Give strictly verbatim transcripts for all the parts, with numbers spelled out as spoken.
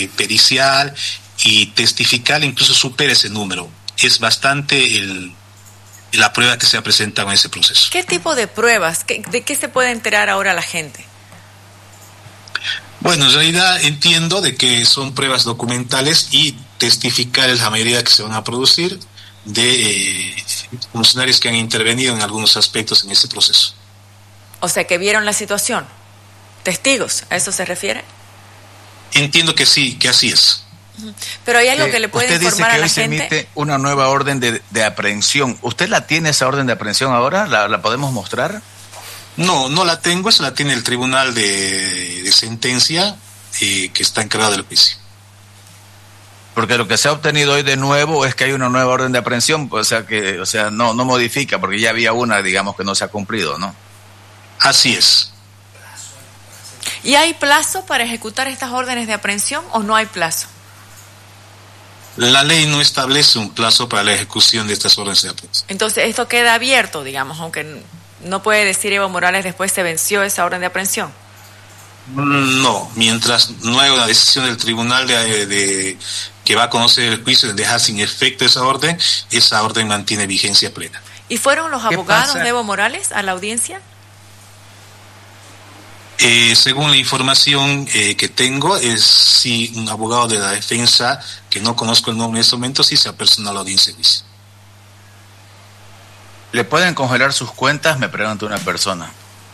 eh, pericial y testifical incluso supera ese número. Es bastante el, la prueba que se ha presentado en ese proceso. ¿Qué tipo de pruebas? ¿De qué se puede enterar ahora la gente? Bueno, en realidad entiendo de que son pruebas documentales y testificales la mayoría que se van a producir de eh, funcionarios que han intervenido en algunos aspectos en este proceso. O sea, que vieron la situación. ¿Testigos? ¿A eso se refiere? Entiendo que sí, que así es. Pero hay algo eh, que le puede usted informar a la dice que hoy gente. se emite una nueva orden de, de aprehensión. ¿Usted la tiene, esa orden de aprehensión ahora? ¿La, la podemos mostrar? No, no la tengo, esa la tiene el Tribunal de, de Sentencia eh, que está encargado del juicio. Porque lo que se ha obtenido hoy de nuevo es que hay una nueva orden de aprehensión, o sea que, o sea, no, no modifica, porque ya había una, digamos, que no se ha cumplido, ¿no? Así es. ¿Y hay plazo para ejecutar estas órdenes de aprehensión o no hay plazo? La ley no establece un plazo para la ejecución de estas órdenes de aprehensión. Entonces esto queda abierto, digamos, aunque no puede decir Evo Morales después se venció esa orden de aprehensión. No, mientras no haya una decisión del tribunal de, de que va a conocer el juicio de dejar sin efecto esa orden, esa orden mantiene vigencia plena. ¿Y fueron los abogados pasa? de Evo Morales a la audiencia? Eh, según la información eh, que tengo, es si un abogado de la defensa, que no conozco el nombre en este momento, sí se apersonó a la audiencia de juicio. ¿Le pueden congelar sus cuentas? Me pregunta una persona.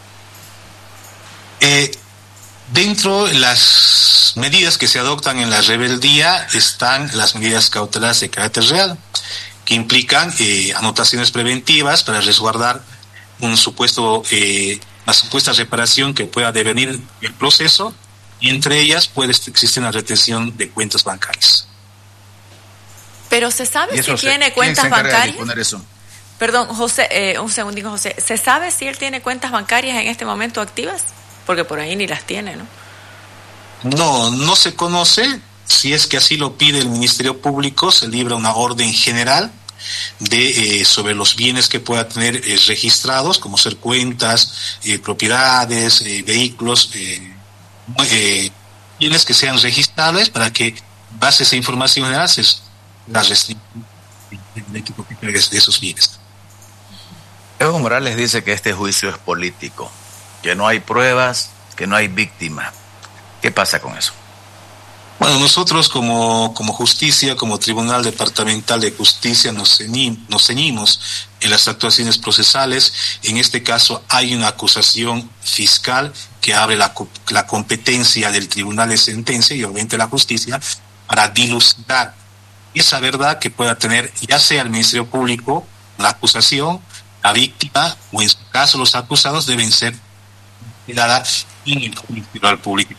Eh, dentro de las medidas que se adoptan en la rebeldía están las medidas cautelares de carácter real, que implican eh, anotaciones preventivas para resguardar un supuesto, eh, una supuesta reparación que pueda devenir el proceso, y entre ellas puede existir una retención de cuentas bancarias. Pero se sabe si se, tiene cuentas ¿quién se encarga bancarias. de disponer eso? Perdón, José, eh, un segundito, José. ¿Se sabe si él tiene cuentas bancarias en este momento activas? Porque por ahí ni las tiene, ¿no? No, no se conoce. Si es que así lo pide el Ministerio Público, se libra una orden general de eh, sobre los bienes que pueda tener eh, registrados, como ser cuentas, eh, propiedades, eh, vehículos, eh, eh, bienes que sean registrables, para que base esa información general se la restricción de esos bienes. Evo Morales dice que este juicio es político, que no hay pruebas, que no hay víctima. ¿Qué pasa con eso? Bueno, nosotros como, como justicia, como Tribunal Departamental de Justicia, nos, ceñi, nos ceñimos en las actuaciones procesales. En este caso hay una acusación fiscal que abre la, la competencia del Tribunal de Sentencia y obviamente la justicia para dilucidar esa verdad que pueda tener ya sea el Ministerio Público, la acusación, la víctima o en su caso los acusados deben ser dadas en el juicio al público.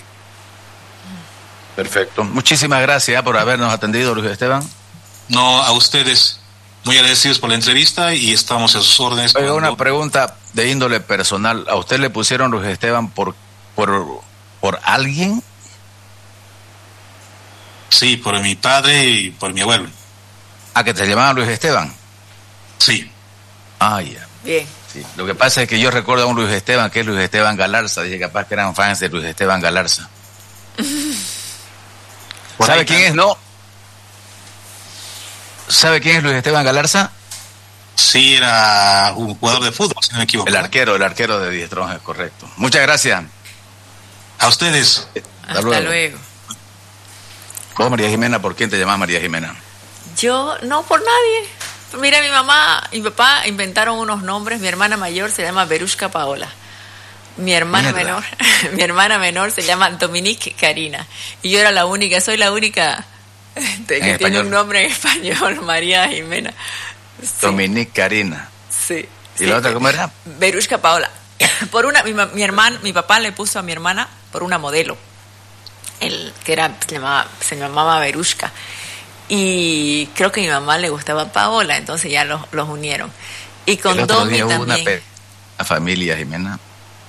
Perfecto. Muchísimas gracias por habernos atendido, Luis Esteban. No, a ustedes, muy agradecidos por la entrevista y estamos a sus órdenes. Oiga, cuando... una pregunta de índole personal. ¿A usted le pusieron Luis Esteban por, por, por alguien? Sí, por mi padre y por mi abuelo. ¿A que te llamaban Luis Esteban? Sí. Ah, ya. Bien. Sí. Lo que pasa es que yo recuerdo a un Luis Esteban que es Luis Esteban Galarza. Dije, capaz que eran fans de Luis Esteban Galarza. ¿Sabe quién es, no? ¿Sabe quién es Luis Esteban Galarza? Sí, era un jugador de fútbol, si no me equivoco. El arquero, el arquero de Die Strongest, correcto. Muchas gracias. A ustedes. Hasta, Hasta luego. luego. ¿Vos, María Jimena, por quién te llamás María Jimena? Yo, no por nadie. Mira, mi mamá y mi papá inventaron unos nombres. Mi hermana mayor se llama Verushka Paola. Mi hermana Mierda. menor, mi hermana menor se llama Dominique Karina. Y yo era la única, soy la única de, que tiene español. Un nombre en español, María Jimena. Sí. Dominique Karina. Sí. ¿Y sí. la otra cómo era? Verushka Paola. Por una, mi, mi hermano, mi papá le puso a mi hermana por una modelo. El que era, se llamaba, se llamaba Verushka. Y creo que a mi mamá le gustaba Paola, entonces ya los, los unieron. Y con el otro Domi día también. Hubo una, pe- una familia, Jimena,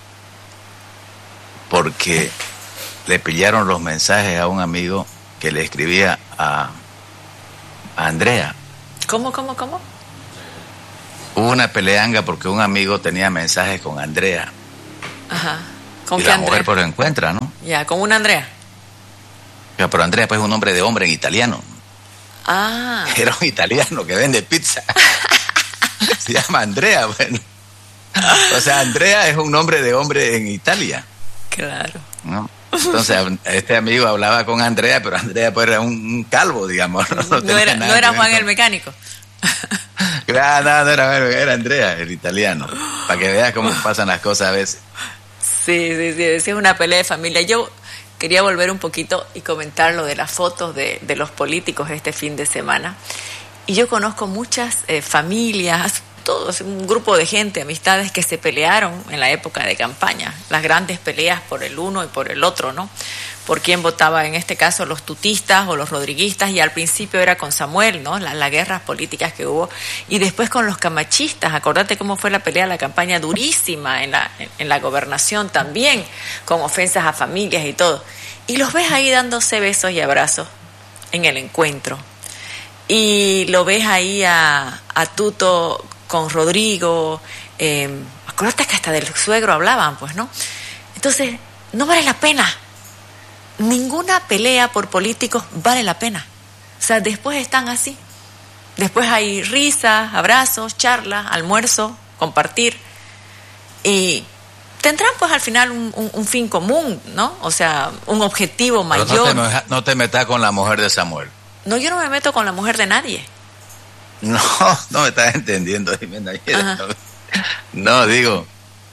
porque le pillaron los mensajes a un amigo que le escribía a, a Andrea. ¿Cómo, cómo, cómo? Hubo una peleanga porque un amigo tenía mensajes con Andrea. Ajá. ¿Con y qué la Andrea? mujer pues lo encuentra, ¿no? Ya, con una Andrea. Pero Andrea pues es un nombre de hombre en italiano. Ah. Era un italiano que vende pizza. Se llama Andrea, bueno. O sea, Andrea es un nombre de hombre en Italia. Claro. ¿No? Entonces, este amigo hablaba con Andrea, pero Andrea pues era un, un calvo, digamos. No, no, no era, no era Juan el mecánico. Claro, no, no era, era Andrea, el italiano. Para que veas cómo pasan las cosas a veces. Sí, sí, sí, es una pelea de familia. Yo quería volver un poquito y comentar lo de las fotos de, de los políticos este fin de semana. Y yo conozco muchas eh, familias, todos, un grupo de gente, amistades que se pelearon en la época de campaña, las grandes peleas por el uno y por el otro, ¿no? Por quién votaba, en este caso, los tutistas o los rodriguistas, y al principio era con Samuel, ¿no? Las, las guerras políticas que hubo, y después con los camachistas. Acordate cómo fue la pelea, la campaña durísima en la, en, en la gobernación también, con ofensas a familias y todo. Y los ves ahí dándose besos y abrazos en el encuentro. Y lo ves ahí a, a Tuto con Rodrigo, eh, acuérdate que hasta del suegro hablaban, pues, ¿no? Entonces, no vale la pena. Ninguna pelea por políticos vale la pena. O sea, después están así. Después hay risas, abrazos, charlas, almuerzo, compartir. Y tendrán, pues, al final un, un, un fin común, ¿no? O sea, un objetivo mayor. Pero no te, no te metas con la mujer de Samuel. No, yo no me meto con la mujer de nadie. No, no me estás entendiendo, Jimena. No, digo,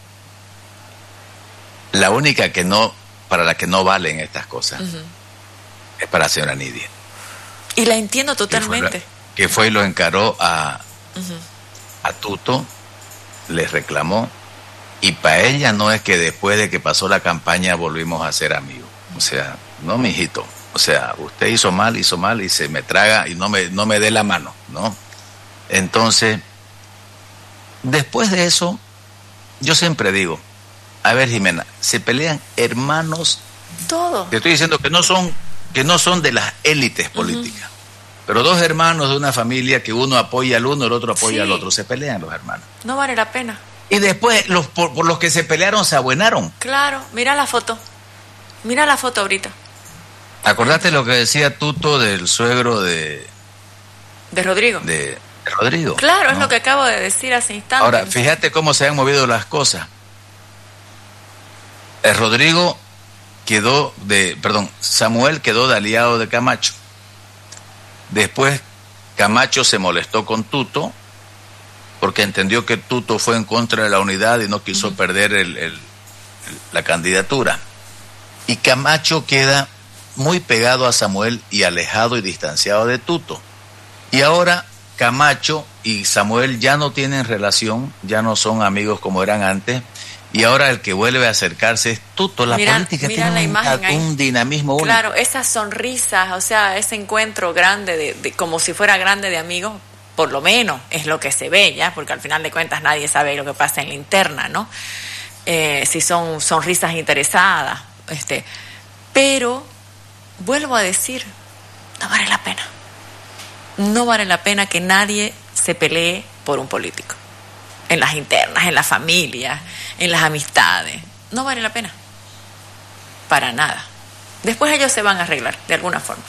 la única que no, para la que no valen estas cosas, uh-huh, es para la señora Nidia. Y la entiendo totalmente. Que fue, que fue y lo encaró a, uh-huh, a Tuto, les reclamó, y para ella no es que después de que pasó la campaña volvimos a ser amigos. O sea, no, mijito. O sea, usted hizo mal, hizo mal y se me traga y no me, no me dé la mano, ¿no? Entonces, después de eso, yo siempre digo, a ver, Jimena, se pelean hermanos. Todo. Te estoy diciendo que no son, que no son de las élites políticas, uh-huh, pero dos hermanos de una familia que uno apoya al uno, el otro apoya, sí, al otro, se pelean los hermanos. No vale la pena. Y después, los por, por los que se pelearon se abuenaron. Claro, mira la foto. Mira la foto ahorita. Acordate lo que decía Tuto del suegro de... De Rodrigo. De, de Rodrigo. Claro, ¿no? Es lo que acabo de decir hace instantes. Ahora, fíjate cómo se han movido las cosas. El Rodrigo quedó de... Perdón, Samuel quedó de aliado de Camacho. Después Camacho se molestó con Tuto porque entendió que Tuto fue en contra de la unidad y no quiso uh-huh, perder el, el, la candidatura. Y Camacho queda muy pegado a Samuel y alejado y distanciado de Tuto. Y ahora Camacho y Samuel ya no tienen relación, ya no son amigos como eran antes, y ahora el que vuelve a acercarse es Tuto. La mira, política mira tiene la un, un dinamismo único. Claro, esas sonrisas, o sea, ese encuentro grande, de, de, como si fuera grande de amigos, por lo menos es lo que se ve, ¿ya? Porque al final de cuentas nadie sabe lo que pasa en la interna, ¿no? Eh, si son sonrisas interesadas, este, pero vuelvo a decir, no vale la pena. No vale la pena que nadie se pelee por un político. En las internas, en las familias, en las amistades. No vale la pena. Para nada. Después ellos se van a arreglar, de alguna forma.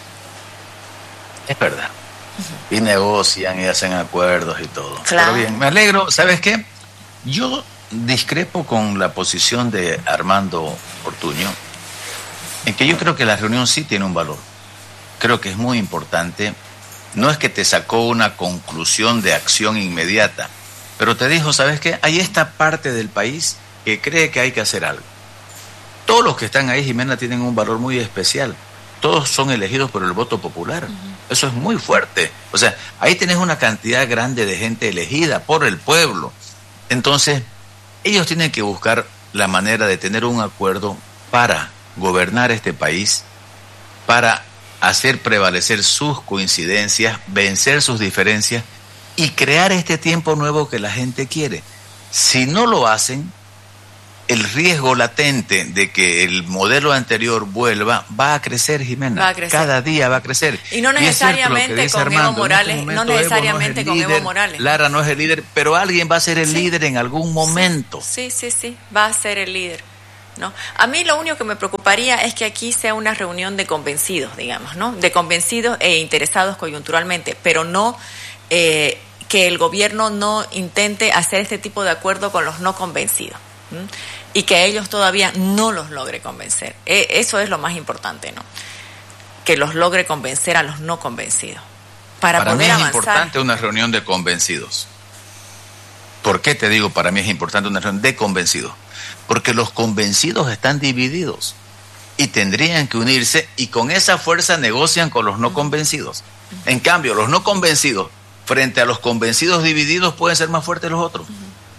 Es verdad. Uh-huh. Y negocian y hacen acuerdos y todo. Claro. Pero bien, me alegro. ¿Sabes qué? Yo discrepo con la posición de Armando Ortuño, en que yo creo que la reunión sí tiene un valor. Creo que es muy importante. No es que te sacó una conclusión de acción inmediata, pero te dijo, ¿sabes qué? Hay esta parte del país que cree que hay que hacer algo. Todos los que están ahí, Jimena, tienen un valor muy especial. Todos son elegidos por el voto popular. Uh-huh. Eso es muy fuerte. O sea, ahí tenés una cantidad grande de gente elegida por el pueblo. Entonces, ellos tienen que buscar la manera de tener un acuerdo para gobernar este país, para hacer prevalecer sus coincidencias, vencer sus diferencias y crear este tiempo nuevo que la gente quiere. Si no lo hacen, el riesgo latente de que el modelo anterior vuelva va a crecer, Jimena. Va a crecer. Cada día va a crecer. Y no necesariamente y con Armando, Evo Morales, este no necesariamente no con líder, Evo Morales. Lara no es el líder, pero alguien va a ser el sí. líder en algún momento. Sí, sí, sí, sí, va a ser el líder. ¿no? A mí lo único que me preocuparía es que aquí sea una reunión de convencidos, digamos, ¿no? De convencidos e interesados coyunturalmente, pero no eh, que el gobierno no intente hacer este tipo de acuerdo con los no convencidos, ¿m? Y que ellos todavía no los logre convencer. E- eso es lo más importante, ¿no? Que los logre convencer a los no convencidos. Para, para poder mí es avanzar. importante una reunión de convencidos. ¿Por qué te digo para mí es importante una reunión de convencidos? Porque los convencidos están divididos y tendrían que unirse y con esa fuerza negocian con los no convencidos. En cambio, los no convencidos frente a los convencidos divididos pueden ser más fuertes los otros.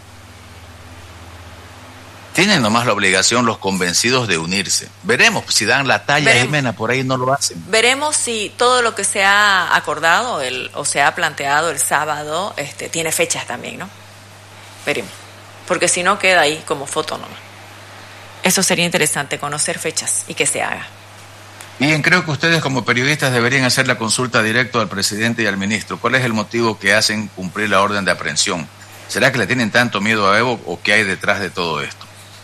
Tienen nomás la obligación los convencidos de unirse. Veremos si dan la talla, Veremos. Jimena, por ahí no lo hacen. Veremos si todo lo que se ha acordado el, o se ha planteado el sábado este, tiene fechas también, ¿no? Veremos. Porque si no queda ahí como foto nomás. Eso sería interesante, conocer fechas y que se haga. Bien, creo que ustedes como periodistas deberían hacer la consulta directa al presidente y al ministro. ¿Cuál es el motivo que hacen cumplir la orden de aprehensión? ¿Será que le tienen tanto miedo a Evo o qué hay detrás de todo esto?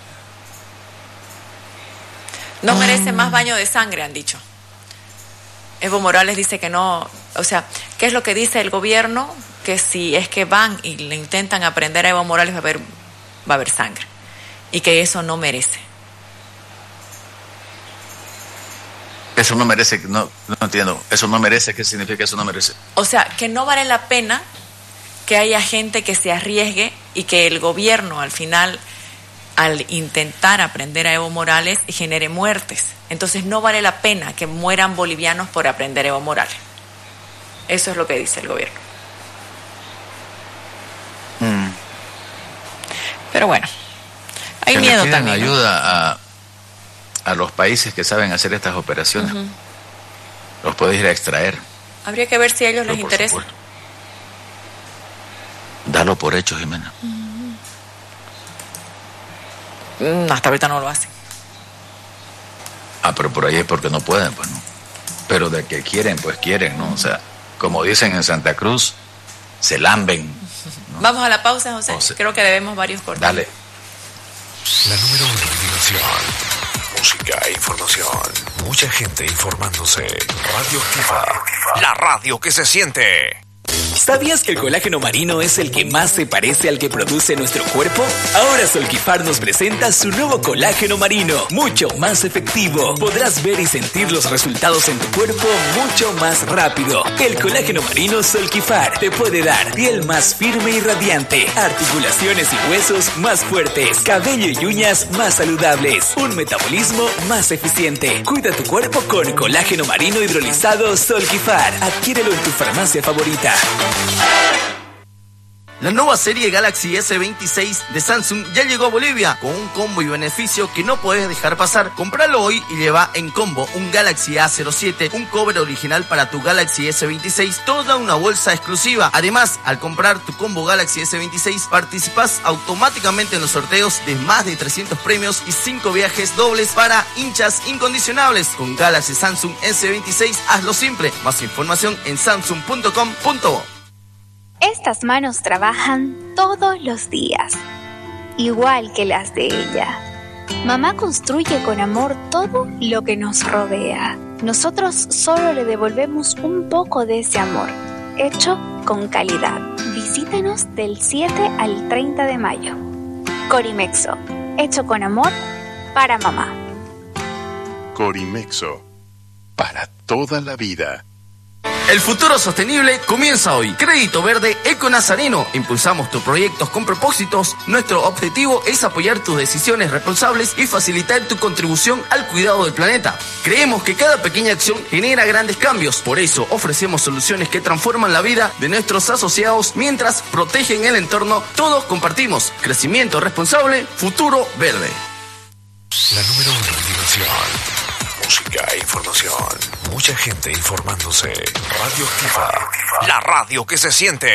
No merece más baño de sangre, han dicho. Evo Morales dice que no, o sea, ¿qué es lo que dice el gobierno? Que si es que van y le intentan aprender a Evo Morales va a haber, va a haber sangre. Y que eso no merece. Eso no merece, no, no entiendo, eso no merece, ¿qué significa eso no merece? O sea, que no vale la pena que haya gente que se arriesgue y que el gobierno al final, al intentar aprender a Evo Morales, genere muertes. Entonces no vale la pena que mueran bolivianos por aprender a Evo Morales. Eso es lo que dice el gobierno. Mm. Pero bueno, hay que miedo le también, ¿no? ayuda a, a los países que saben hacer estas operaciones. Uh-huh. Los puede ir a extraer. Habría que ver si a ellos Pero les interesa. Supuesto. Dalo por hecho, Jimena. Uh-huh. Hasta ahorita no lo hacen. Ah, pero por ahí es porque no pueden, pues no. Pero de que quieren, pues quieren, ¿no? O sea, como dicen en Santa Cruz, se lamben, ¿no? Vamos a la pausa, José. O sea, creo que debemos varios cortes. Dale. La número uno en diversión, música e información. Mucha gente informándose. Radio Activa, la radio que se siente. ¿Sabías que el colágeno marino es el que más se parece al que produce nuestro cuerpo? Ahora Solquifar nos presenta su nuevo colágeno marino, mucho más efectivo. Podrás ver y sentir los resultados en tu cuerpo mucho más rápido. El colágeno marino Solquifar te puede dar piel más firme y radiante, articulaciones y huesos más fuertes, cabello y uñas más saludables, un metabolismo más eficiente. Cuida tu cuerpo con colágeno marino hidrolizado Solquifar. Adquiérelo en tu farmacia favorita. La nueva serie Galaxy S veintiséis de Samsung ya llegó a Bolivia con un combo y beneficio que no podés dejar pasar. Compralo hoy y lleva en combo un Galaxy A cero siete, un cover original para tu Galaxy S veintiséis, toda una bolsa exclusiva. Además, al comprar tu combo Galaxy S veintiséis, participás automáticamente en los sorteos de más de trescientos premios y cinco viajes dobles para hinchas incondicionables. Con Galaxy Samsung S veintiséis, hazlo simple. Más información en samsung punto com punto bo. Estas manos trabajan todos los días, igual que las de ella. Mamá construye con amor todo lo que nos rodea. Nosotros solo le devolvemos un poco de ese amor, hecho con calidad. Visítanos del siete al treinta de mayo. Corimexo, hecho con amor para mamá. Corimexo, para toda la vida. El futuro sostenible comienza hoy. Crédito Verde Eco Nazareno. Impulsamos tus proyectos con propósitos. Nuestro objetivo es apoyar tus decisiones responsables y facilitar tu contribución al cuidado del planeta. Creemos que cada pequeña acción genera grandes cambios. Por eso ofrecemos soluciones que transforman la vida de nuestros asociados mientras protegen el entorno. Todos compartimos. Crecimiento responsable, futuro verde. La número uno en diversión, música e información. Mucha gente informándose. Radio Activa, la radio que se siente.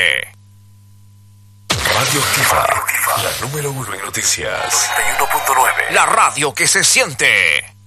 Radio Activa, la número uno en noticias. noventa y uno punto nueve, la radio que se siente.